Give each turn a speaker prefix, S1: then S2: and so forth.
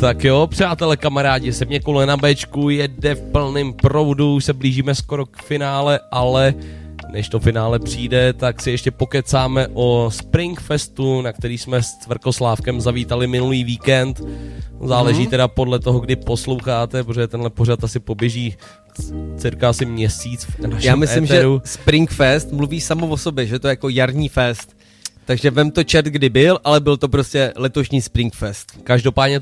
S1: Tak jo, přátelé, kamarádi, se mě kole na Bčku jede v plném proudu, už se blížíme skoro k finále, ale než to finále přijde, tak si ještě pokecáme o Springfestu, na který jsme s Cvrkoslávkem zavítali minulý víkend. Záleží teda podle toho, kdy posloucháte, protože tenhle pořad asi poběží cirka asi měsíc v našem
S2: Já myslím,
S1: éteru.
S2: že Springfest mluví samo o sobě, že to je jako jarní fest. Takže vem to čert, kdy byl, ale byl to prostě letošní Springfest.
S1: Každopádně